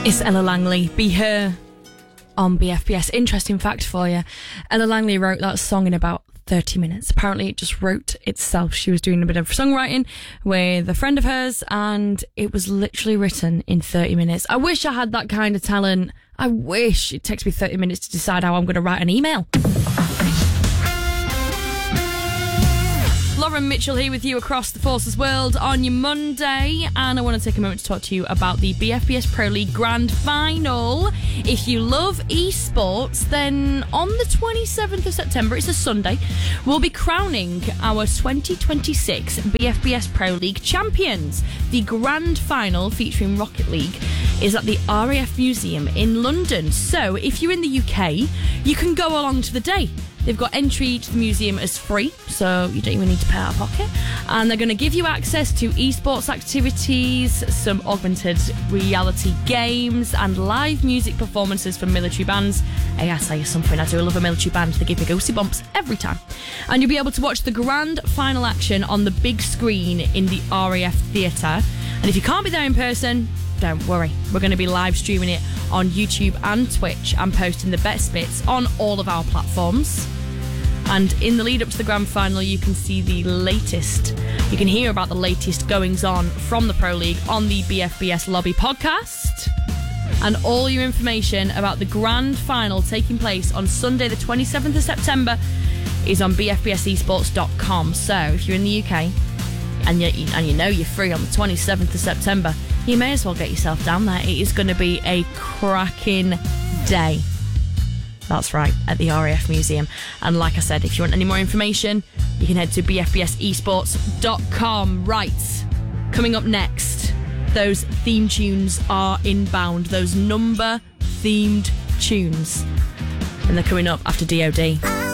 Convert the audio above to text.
It's Ella Langley, Be Her on BFBS. Interesting fact for you. Ella Langley wrote that song in about 30 minutes. Apparently it just wrote itself. She was doing a bit of songwriting with a friend of hers and it was literally written in 30 minutes. I wish I had that kind of talent. I wish it takes me 30 minutes to decide how I'm going to write an email. Lauren Mitchell here with you across the Forces world on your Monday, and I want to take a moment to talk to you about the BFBS Pro League Grand Final. If you love esports, then on the 27th of September, it's a Sunday, we'll be crowning our 2026 BFBS Pro League champions. The Grand Final featuring Rocket League is at the RAF Museum in London. So if you're in the UK, you can go along to the day. They've got entry to the museum as free, so you don't even need to pay out of pocket. And they're going to give you access to esports activities, some augmented reality games, and live music performances from military bands. Hey, I tell you something, I do love a military band. They give me goosey bumps every time. And you'll be able to watch the grand final action on the big screen in the RAF Theatre. And if you can't be there in person, don't worry, we're going to be live streaming it on YouTube and Twitch and posting the best bits on all of our platforms. And in the lead up to the grand final, you can see the latest, you can hear about the latest goings on from the Pro League on the BFBS Lobby podcast. And all your information about the grand final taking place on Sunday the 27th of September is on bfbsesports.com. So if you're in the UK and you know you're free on the 27th of September, you may as well get yourself down there. It is going to be a cracking day. That's right, at the RAF Museum. And like I said, if you want any more information, you can head to bfbsesports.com. Right, coming up next, those theme tunes are inbound, those number-themed tunes. And they're coming up after DOD.